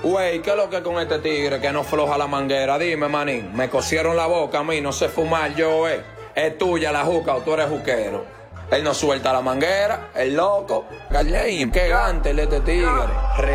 Güey, ¿qué es lo que con este tigre que no floja la manguera? Dime, manín, me cosieron la boca a mí, no sé fumar yo, Es tuya la juca o tú eres juquero. Él no suelta la manguera, el loco. Qué gante el de este tigre.